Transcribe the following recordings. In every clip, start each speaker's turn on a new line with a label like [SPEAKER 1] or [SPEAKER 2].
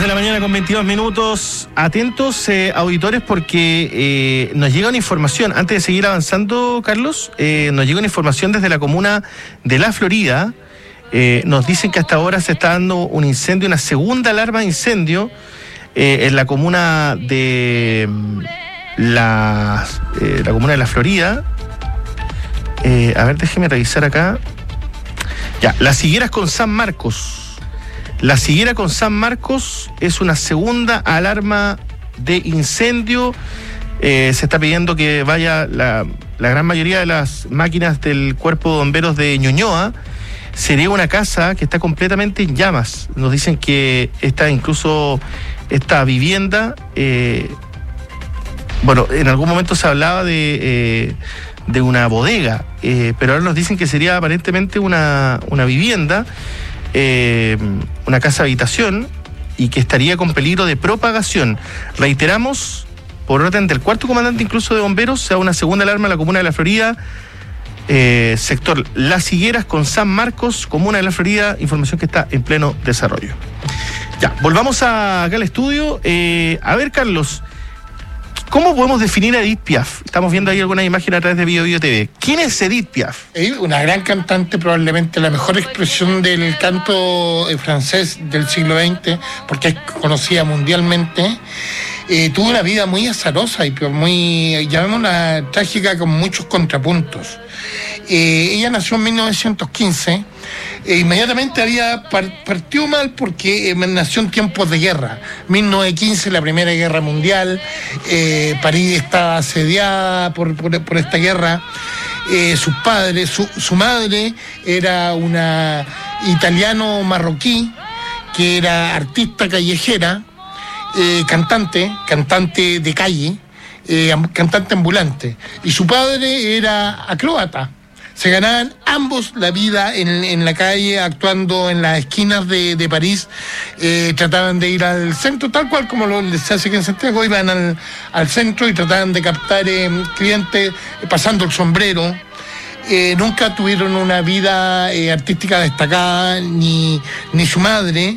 [SPEAKER 1] 2:22 a.m. Atentos, auditores, porque nos llega una información. Antes de seguir avanzando, Carlos, nos llega una información desde la comuna de La Florida. Nos dicen que hasta ahora se está dando un incendio, una segunda alarma de incendio en la comuna de la comuna de La Florida. A ver, déjeme revisar acá. Ya, Las Higueras con San Marcos. La Higuera con San Marcos es una segunda alarma de incendio. Se está pidiendo que vaya la gran mayoría de las máquinas del Cuerpo de Bomberos de Ñuñoa. Sería una casa que está completamente en llamas. Nos dicen que esta vivienda, en algún momento se hablaba de una bodega, pero ahora nos dicen que sería aparentemente una vivienda, una casa habitación, y que estaría con peligro de propagación. Reiteramos, por orden del cuarto comandante incluso de bomberos, se da una segunda alarma en la comuna de La Florida, sector Las Higueras con San Marcos, comuna de La Florida, información que está en pleno desarrollo. Ya, volvamos acá al estudio. A ver, Carlos, ¿cómo podemos definir a Edith Piaf? Estamos viendo ahí algunas imágenes a través de Bio TV. ¿Quién es Edith Piaf?
[SPEAKER 2] Una gran cantante, probablemente la mejor expresión del canto francés del siglo XX, porque es conocida mundialmente. Tuvo una vida muy azarosa y muy, llamémosla trágica, con muchos contrapuntos. Ella nació en 1915. Inmediatamente partió mal porque nació en tiempos de guerra. 1915, la Primera Guerra Mundial. París estaba asediada por esta guerra. Sus padres, su madre era una italiano-marroquí que era artista callejera, cantante de calle, cantante ambulante. Y su padre era acróbata. Se ganaban ambos la vida en la calle, actuando en las esquinas de París. Trataban de ir al centro, tal cual como se hace aquí en Santiago. Iban al centro y trataban de captar clientes pasando el sombrero. Nunca tuvieron una vida artística destacada, ni su madre.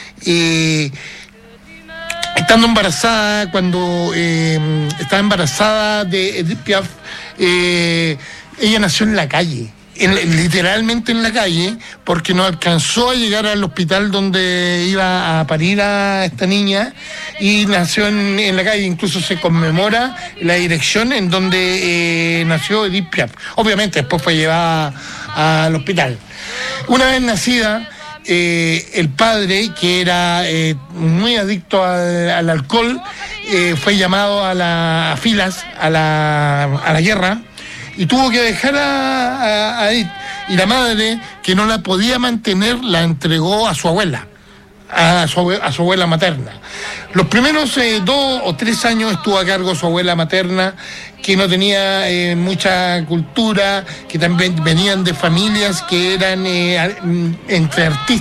[SPEAKER 2] Estando embarazada, cuando estaba embarazada de Edith Piaf, ella nació en la calle, literalmente en la calle, porque no alcanzó a llegar al hospital donde iba a parir a esta niña, y nació en la calle. Incluso se conmemora la dirección en donde nació Edith Piaf. Obviamente después fue llevada al hospital. Una vez nacida, el padre, que era muy adicto al alcohol, fue llamado a las filas, a la guerra, y tuvo que dejar a Edith. Y la madre, que no la podía mantener, la entregó a su abuela, a su abuela materna. Los primeros 2 o 3 años estuvo a cargo su abuela materna, que no tenía mucha cultura, que también venían de familias que eran entre artistas.